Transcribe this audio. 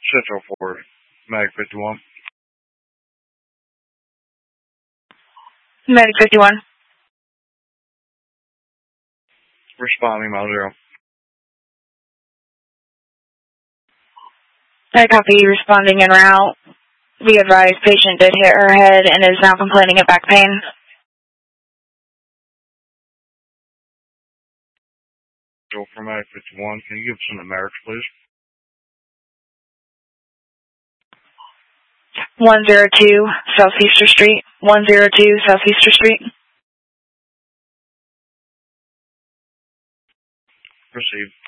Central 4, Mag 51. Medic 51. Responding, Mile 0. I copy, responding en route. Be advised, patient did hit her head and is now complaining of back pain. Go for Mag 51. Can you give us some numerics, please? 102 Southeaster Street. 102 Southeaster Street. Proceed.